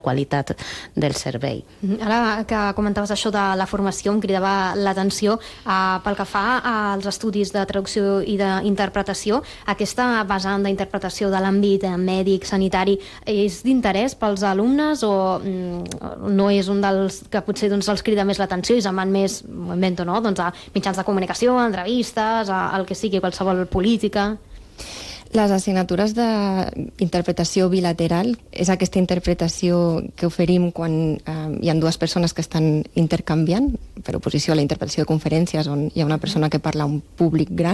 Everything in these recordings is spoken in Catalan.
qualitat del servei. Ara que comentaves això de la formació, em cridava l'atenció pel que fa als estudis de traducció i d'interpretació. Aquesta vessant d'interpretació de l'àmbit mèdic, sanitari, és d'interès pels alumnes o no és un dels que potser els crida més l'atenció i se'n van més, m'ho invento, no? A mitjans de comunicació, a entrevistes, el que sigui, qualsevol política? Les assignatures d'interpretació bilateral és aquesta interpretació que oferim quan hi ha dues persones que estan intercanviant, per oposició a la interpretació de conferències on hi ha una persona que parla a un públic gran.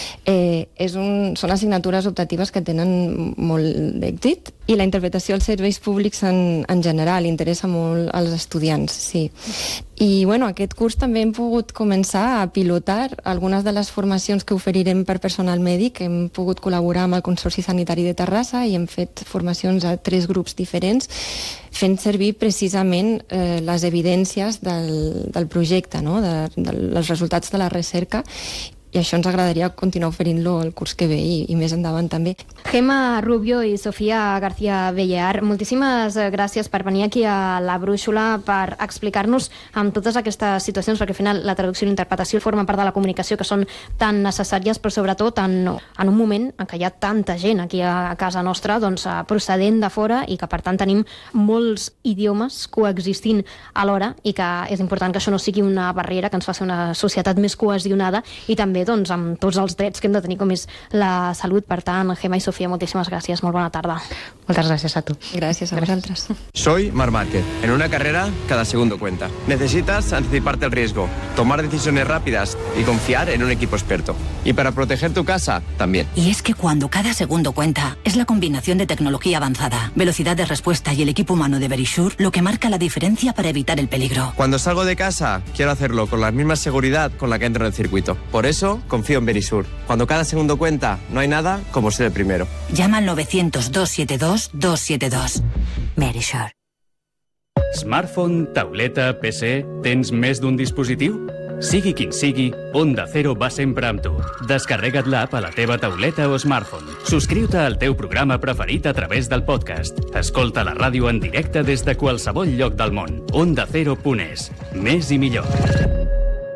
Són assignatures optatives que tenen molt d'èxit i la interpretació als serveis públics en general interessa molt als estudiants, sí. I aquest curs també hem pogut començar a pilotar algunes de les formacions que oferirem per personal mèdic. Hem pogut col·laborar amb el Consorci Sanitari de Terrassa i hem fet formacions a 3 grups diferents fent servir precisament les evidències del projecte, no? dels resultats de la recerca, i això ens agradaria continuar oferint-lo el curs que ve i més endavant també. Gemma Rubio i Sofia García Bellear, moltíssimes gràcies per venir aquí a La Brúixola per explicar-nos amb totes aquestes situacions, perquè al final la traducció i l'interpretació formen part de la comunicació que són tan necessàries, però sobretot en un moment en què hi ha tanta gent aquí a casa nostra procedent de fora i que per tant tenim molts idiomes coexistint alhora i que és important que això no sigui una barrera, que ens faci una societat més cohesionada i també amb tots els drets que hem de tenir com és la salut. Per tant, Gemma i Sofia, moltíssimes gràcies, molt bona tarda. Moltes gràcies a tu. Gràcies a vosaltres. Soy Marc Márquez. En una carrera, cada segundo cuenta. Necesitas anticiparte al riesgo, tomar decisiones rápidas y confiar en un equipo experto. Y para proteger tu casa, también. Y es que cuando cada segundo cuenta, es la combinación de tecnología avanzada, velocidad de respuesta y el equipo humano de Verisure lo que marca la diferencia para evitar el peligro. Cuando salgo de casa, quiero hacerlo con la misma seguridad con la que entro en el circuito. Por eso, confío en Verisure. Cuando cada segundo cuenta, no hay nada como ser el primero. Llama al 900-272-272. Verisure. Smartphone, tauleta, PC... Tens més d'un dispositiu? Sigui quin sigui, Onda Cero va sempre amb tu. Descarrega't l'app a la teva tauleta o smartphone. Subscriu-te al teu programa preferit a través del podcast. Escolta la ràdio en directe des de qualsevol lloc del món. OndaCero.es. Més i millor.